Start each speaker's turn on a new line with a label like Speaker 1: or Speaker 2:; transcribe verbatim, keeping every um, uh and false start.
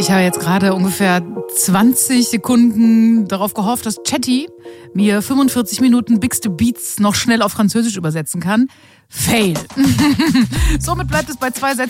Speaker 1: Ich habe jetzt gerade ungefähr zwanzig Sekunden darauf gehofft, dass Chatty mir fünfundvierzig Minuten Bigste Beats noch schnell auf Französisch übersetzen kann. Fail. Somit bleibt es bei zwei Sätzen.